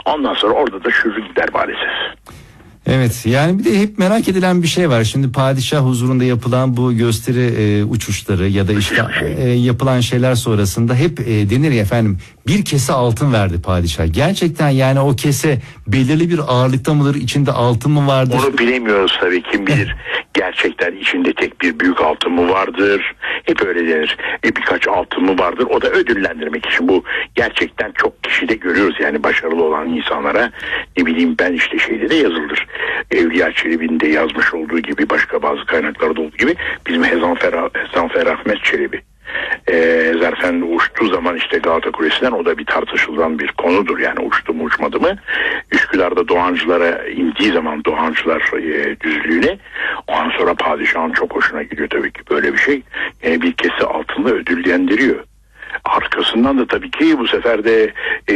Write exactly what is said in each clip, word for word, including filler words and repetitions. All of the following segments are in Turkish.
Ondan sonra orada da şürü gider maalesef. Evet, yani bir de hep merak edilen bir şey var. Şimdi padişah huzurunda yapılan bu gösteri e, uçuşları ya da işte e, yapılan şeyler sonrasında hep e, denir ya efendim, bir kese altın verdi padişah. Gerçekten yani o kese belirli bir ağırlıkta mıdır? İçinde altın mı vardır? Onu bilemiyoruz tabii, kim bilir. Gerçekten içinde tek bir büyük altın mı vardır? Hep öyle denir. E, birkaç altın mı vardır? O da ödüllendirmek için. Bu gerçekten çok kişide görüyoruz yani, başarılı olan insanlara. Ne bileyim ben, işte şeyde de yazılır. Evliya Çelebi'nin de yazmış olduğu gibi, başka bazı kaynaklarda olduğu gibi, bizim Hezanfer, Hezanfer Ahmet Çelebi Ee, zaten uçtuğu zaman işte Galata Kulesi'nden, o da bir tartışılan bir konudur yani, uçtu mu uçmadı mı. Üsküdar'da Doğancılara indiği zaman, Doğancılar e, düzlüğüne, ondan sonra padişahın çok hoşuna gidiyor tabii ki böyle bir şey. Yani bir kese altınla ödüllendiriyor. Arkasından da tabii ki bu sefer de e,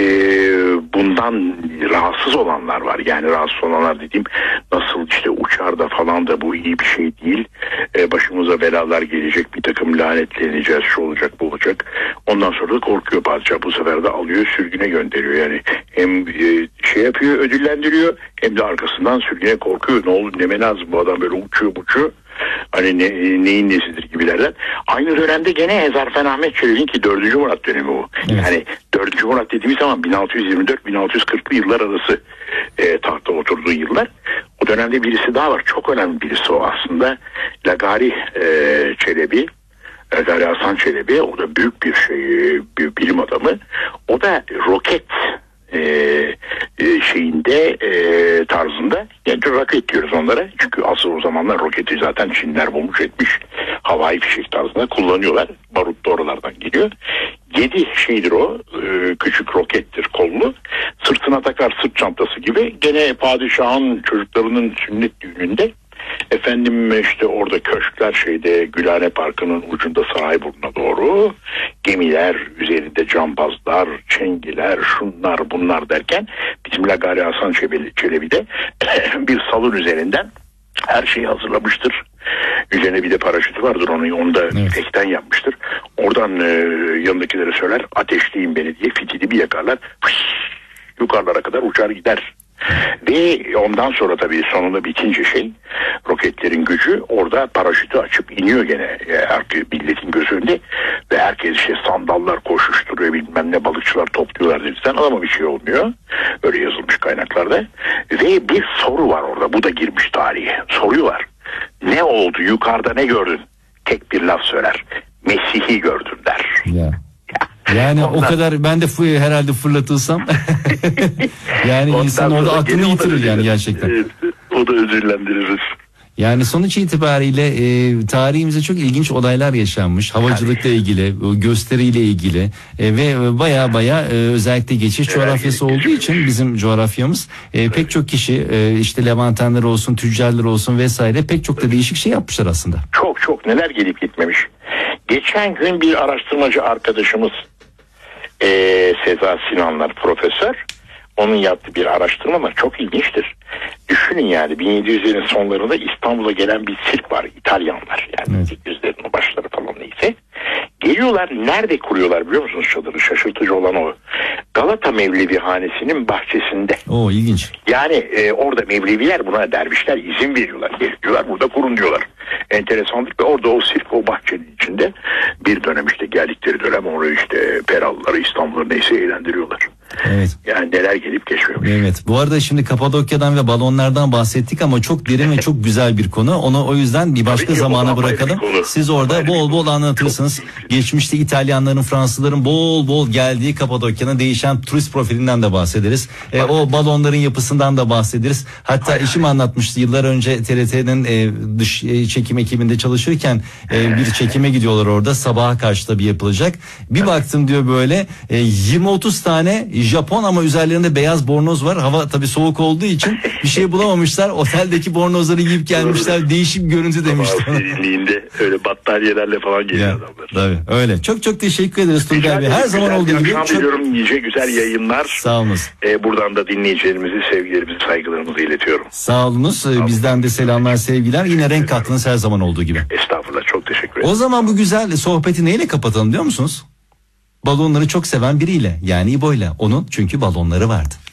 bundan rahatsız olanlar var. Yani rahatsız olanlar dediğim, nasıl işte uçarda falan da bu iyi bir şey değil. E, başımıza belalar gelecek, bir takım lanetleneceğiz, şu olacak bu olacak. Ondan sonra da korkuyor padişah, bu sefer de alıyor sürgüne gönderiyor. Yani hem e, şey yapıyor, ödüllendiriyor, hem de arkasından sürgüne korkuyor. Ne olur neme lazım, bu adam böyle uçuyor uçuyor. Hani ne, neyin nesidir gibilerden. Aynı dönemde gene Hezarfen Ahmet Çelebi'nin, ki dördüncü Murat dönemi bu. Evet. Yani dördüncü Murat dediğimiz zaman bin altı yüz yirmi dört bin altı yüz kırklı yıllar arası e, tahta oturduğu yıllar. O dönemde birisi daha var. Çok önemli birisi o aslında. Lagari e, Çelebi. Lagari Hasan Çelebi. O da büyük bir şey, bir bilim adamı. O da roket e, e, şeyinde e, tarzında, yani roket diyoruz onlara, çünkü asıl o zamanlar roketi zaten Çinler bulmuş etmiş, havai fişek tarzında kullanıyorlar, barut da oralardan geliyor. Yedi şeydir o, e, küçük rokettir, kollu, sırtına takar, sırt çantası gibi. Gene padişahın çocuklarının sünnet düğününde, efendim işte orada köşkler, şeyde Gülhane Parkı'nın ucunda Sarayburnu'na doğru, gemiler üzerinde cambazlar, çengiler, şunlar bunlar derken, bizim Lagari Hasan Çelebi de bir salon üzerinden her şeyi hazırlamıştır. Üzerine bir de paraşütü vardır, onu, onu da ipekten evet. yapmıştır. Oradan e, yanındakilere söyler, ateşleyin beni diye, fitili bir yakarlar, fış, yukarılara kadar uçar gider. Ve ondan sonra tabii sonunda bitince şey, roketlerin gücü, orada paraşütü açıp iniyor gene e, milletin göz önünde ve herkes işte sandallar koşuşturuyor, bilmem ne, balıkçılar topluyorlar dedikten ama bir şey olmuyor. Öyle yazılmış kaynaklarda. Ve bir soru var orada, bu da girmiş tarihe. Soruyorlar, ne oldu, yukarıda ne gördün? Tek bir laf söyler, Mesih'i gördüm der. Ya. Yani ondan, o kadar ben de fı, herhalde fırlatılsam yani insan orada aklını yitirir yani gerçekten. Evet, o da ödüllendiririz. Yani sonuç itibariyle e, tarihimize çok ilginç olaylar yaşanmış. Havacılıkla ilgili, gösteriyle ilgili e, ve baya baya e, özellikle geçiş evet, coğrafyası olduğu geçmiş. için bizim coğrafyamız e, evet. pek çok kişi e, işte Levantenler olsun, tüccarlar olsun vesaire, pek çok da değişik şey yapmışlar aslında. Çok çok neler gelip gitmemiş. Geçen gün bir araştırmacı arkadaşımız, e, Seza Sinanlar profesör, onun yaptığı bir araştırma var, çok ilginçtir. Düşünün yani, bin yedi yüzlerin sonlarında İstanbul'a gelen bir sirk var, İtalyanlar yani, evet. bin yüzlerin başları falan neyse. Geliyorlar, nerede kuruyorlar biliyor musunuz çadırı? Şaşırtıcı olan o. Galata Mevlevihanesi'nin bahçesinde. Oo, ilginç. Yani e, orada Mevleviler, buna dervişler izin veriyorlar. Geliyorlar, burada kurun diyorlar. Enteresanlık, ve orada o sirk, o bahçenin içinde bir dönem işte geldikleri dönem orayı işte Peralıları, İstanbul'u neyse eğlendiriyorlar. Evet. Yani neler gelip geçmiyormuş. Evet. Bu arada şimdi Kapadokya'dan ve balonlardan bahsettik ama çok derin ve çok güzel bir konu. Onu o yüzden bir başka zamana bırakalım. Siz orada bol bol anlatırsınız. Geçmişte İtalyanların, Fransızların bol bol geldiği Kapadokya'nın değişen turist profilinden de bahsederiz. E, o balonların yapısından da bahsederiz. Hatta Aynen. eşim anlatmıştı yıllar önce T R T'nin e, dış e, çekim ekibinde çalışırken e, bir çekime gidiyorlar orada. Sabaha karşı tabii yapılacak. Bir baktım diyor böyle e, yirmi otuz tane Japon ama üzerlerinde beyaz bornoz var. Hava tabii soğuk olduğu için bir şey bulamamışlar. Oteldeki bornozları giyip gelmişler. Değişik bir görüntü demişler. Serinliğinde öyle battaniyelerle falan geliyor ya, adamlar. Tabii öyle. Çok çok teşekkür ederiz Turgay Bey. Her zaman olduğu gibi. Çok diliyorum, nice güzel yayınlar. Sağ olunuz. Ee, buradan da dinleyicilerimizi, sevgilerimizi, saygılarımızı iletiyorum. Sağ olunuz. Sağ Bizden de selamlar, sevgiler. Yine renk kattınız her zaman olduğu gibi. Estağfurullah, çok teşekkür ederim. O zaman bu güzel sohbeti neyle kapatalım biliyor musunuz? Balonları çok seven biriyle, yani İbo'yla. Onun çünkü balonları vardı.